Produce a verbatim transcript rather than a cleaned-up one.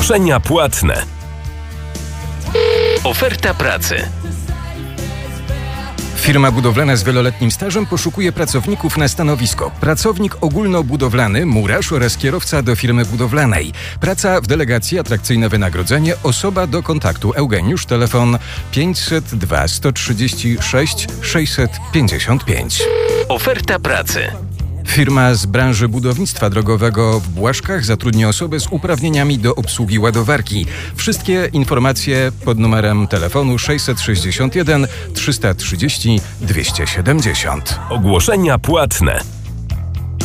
Ogłoszenia płatne. Oferta pracy. Firma budowlana z wieloletnim stażem poszukuje pracowników na stanowisko. Pracownik ogólnobudowlany, murarz oraz kierowca do firmy budowlanej. Praca w delegacji, atrakcyjne wynagrodzenie, osoba do kontaktu. Eugeniusz, telefon pięćset dwa sto trzydzieści sześć sześćset pięćdziesiąt pięć. Oferta pracy. Firma z branży budownictwa drogowego w Błaszkach zatrudnia osobę z uprawnieniami do obsługi ładowarki. Wszystkie informacje pod numerem telefonu sześćset sześćdziesiąt jeden trzysta trzydzieści dwieście siedemdziesiąt. Ogłoszenia płatne.